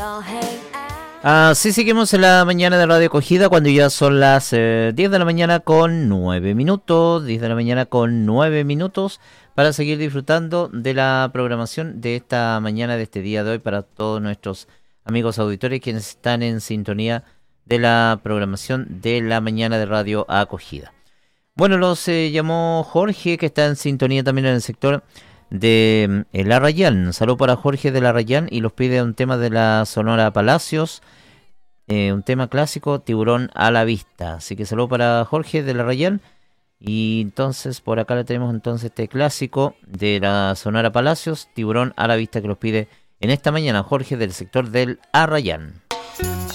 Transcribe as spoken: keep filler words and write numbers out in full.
Así seguimos en la mañana de Radio Acogida cuando ya son las eh, diez de la mañana con nueve minutos, diez de la mañana con nueve minutos, para seguir disfrutando de la programación de esta mañana, de este día de hoy, para todos nuestros amigos auditores quienes están en sintonía de la programación de la mañana de Radio Acogida. Bueno, los eh, llamó Jorge, que está en sintonía también en el sector de El Arrayán. Saludo para Jorge del Arrayán y los pide un tema de la Sonora Palacios, eh, un tema clásico, Tiburón a la Vista. Así que saludo para Jorge del Arrayán. Y entonces por acá le tenemos entonces este clásico de la Sonora Palacios, Tiburón a la Vista, que los pide en esta mañana Jorge del sector del Arrayán.